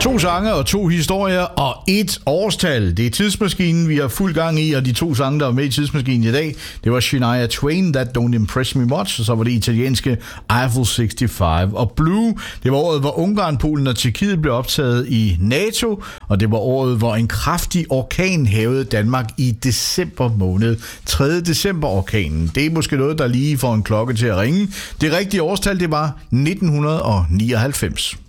To sange og to historier og et årstal. Det er Tidsmaskinen, vi har fuld gang i, og de to sange, der var med i Tidsmaskinen i dag, det var Shania Twain, That Don't Impress Me Much, og så var det italienske Eiffel 65. Og Blue, det var året, hvor Ungarn, Polen og Tjekkiet blev optaget i NATO, og det var året, hvor en kraftig orkan hærgede Danmark i december måned. 3. december-orkanen. Det er måske noget, der lige får en klokke til at ringe. Det rigtige årstal, det var 1999.